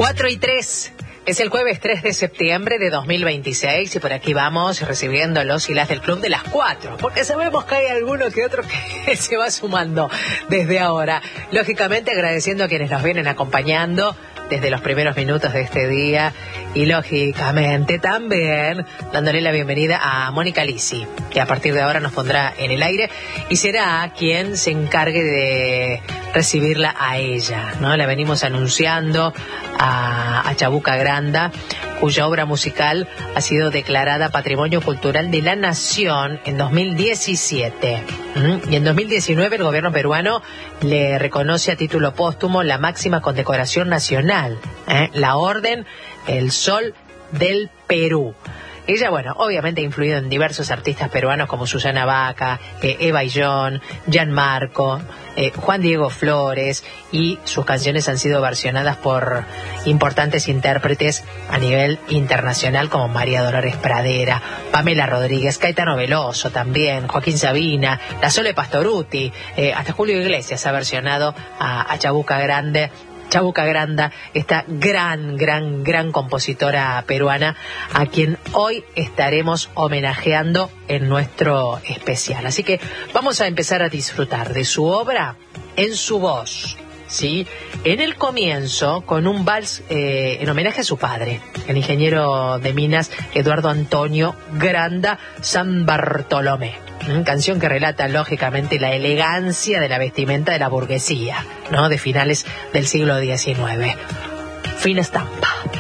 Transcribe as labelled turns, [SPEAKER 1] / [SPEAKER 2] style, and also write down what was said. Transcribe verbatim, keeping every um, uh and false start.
[SPEAKER 1] cuatro y tres. Es el jueves tres de septiembre de dos mil veintiséis y por aquí vamos recibiendo los y las del Club de las cuatro, porque sabemos que hay alguno que otro que se va sumando desde ahora. Lógicamente agradeciendo a quienes nos vienen acompañando desde los primeros minutos de este día y lógicamente también dándole la bienvenida a Mónica Lisi, que a partir de ahora nos pondrá en el aire y será quien se encargue de recibirla a ella, ¿no? La venimos anunciando a, a Chabuca Granda, cuya obra musical ha sido declarada Patrimonio Cultural de la Nación en dos mil diecisiete. ¿Mm? Y en dos mil diecinueve el gobierno peruano le reconoce a título póstumo la máxima condecoración nacional, ¿eh? La Orden El Sol del Perú. Ella, bueno, obviamente ha influido en diversos artistas peruanos como Susana Baca, eh, Eva Illón, Gianmarco, eh, Juan Diego Flores, y sus canciones han sido versionadas por importantes intérpretes a nivel internacional como María Dolores Pradera, Pamela Rodríguez, Caetano Veloso también, Joaquín Sabina, la Sole Pastorutti, eh, hasta Julio Iglesias ha versionado a, a Chabuca Grande. Chabuca Granda, esta gran, gran, gran compositora peruana a quien hoy estaremos homenajeando en nuestro especial. Así que vamos a empezar a disfrutar de su obra en su voz, ¿sí? En el comienzo, con un vals eh, en homenaje a su padre, el ingeniero de minas Eduardo Antonio Granda San Bartolomé. Canción que relata lógicamente la elegancia de la vestimenta de la burguesía, ¿no? De finales del siglo diecinueve. Fina estampa.